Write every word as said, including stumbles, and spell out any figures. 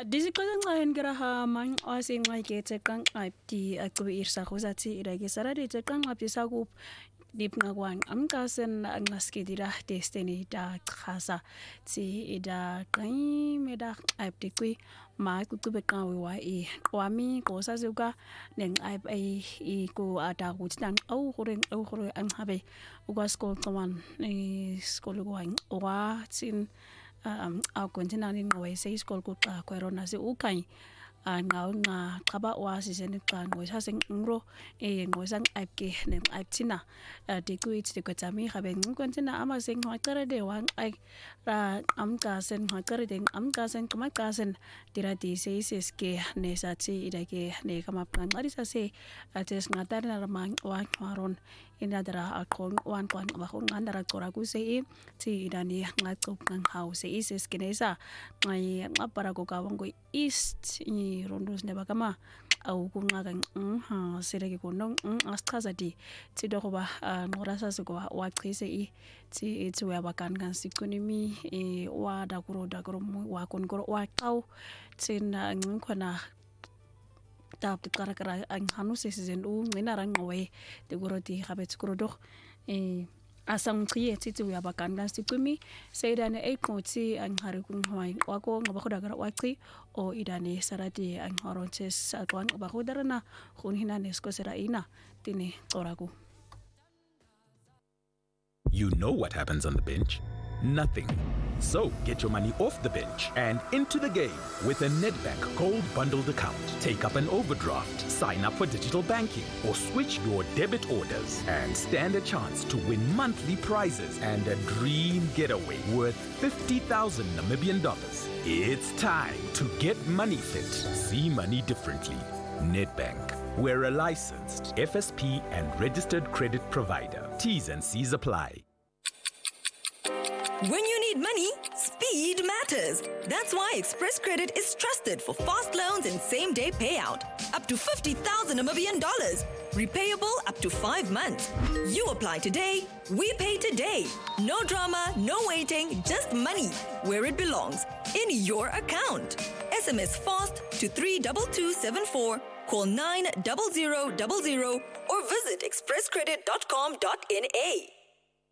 Dizikolencayen Graham asing ngayikethe qanqabdi acibe irsagozathi irake saradethe qanqabdi sakup dipnaqwan amqasen anqaskidira destiny da khasa ti ida qimeda abdiqi ma kucube qawe wa i qwami qosazuka nenqab ay iku ada kutsang awu gore awu gore anqabe ukwaskol qawan iskol kwan wa tin um awukontina ninqwe seyiskol kuqa kwerona se ukhany anqa nqa qaba wasizene xa ngoyisase ngro eh ngoyisang abke nemabthina dikwit dikwetami gabe nqkontina amaseng ngaqerede wan ay ra amqasen ngaqerede amqasen qamaqasen dirati seyiseske nesathi idake ne kamaqanqarisa se ates ngatarina ramang wan waron inadara aqon wan qwan abahon ngandara qora kuse i ti idani ngaqoqan house iseske nesa ngai ngapara ko kawongo east i rondos nebakama awu kunqaka ha seleke konong asichaza di thido kuba ngorasa siko wachise i thi ethi uyabakan kan siqunimi e wada kuro da kuro wa konkoro wa qaw thina ngikhona tap tiqara kara anghanu sesizen u ngina ranqwe tikuroti gabe tikurodo eh asang tsiye tsithi uyabakan kan siqumi seyidane eqothi anghari kunqwai wako ngabakhoda kara wachi o idane sarati anghorontes aqwan bakhodarana khunhina neskosera ina tini qoraku. You know what happens on the bench? Nothing. So get your money off the bench and into the game with a Nedbank Gold Bundled account. Take up an overdraft, sign up for digital banking, or switch your debit orders and stand a chance to win monthly prizes and a dream getaway worth fifty thousand Namibian dollars. It's time to get money fit. See money differently. Nedbank. We're a licensed F S P and registered credit provider. T's and C's apply. When you need money, speed matters. That's why Express Credit is trusted for fast loans and same-day payout. Up to fifty thousand Namibian dollars. Repayable up to five months. You apply today, we pay today. No drama, no waiting, just money where it belongs, in your account. S M S FAST to three two two seven four, call nine zero zero zero zero or visit express credit dot com dot n a.